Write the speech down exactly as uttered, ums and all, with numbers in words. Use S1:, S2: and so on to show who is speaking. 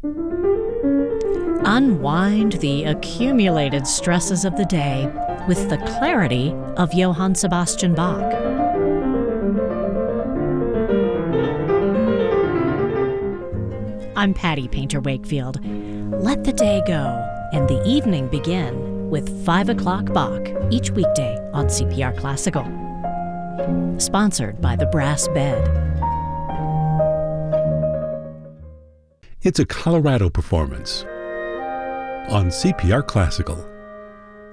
S1: Unwind the accumulated stresses of the day with the clarity of Johann Sebastian Bach. I'm Patty Painter Wakefield. Let the day go and the evening begin with five o'clock Bach each weekday on C P R Classical. Sponsored by the Brass Bed.
S2: It's a Colorado performance on C P R Classical.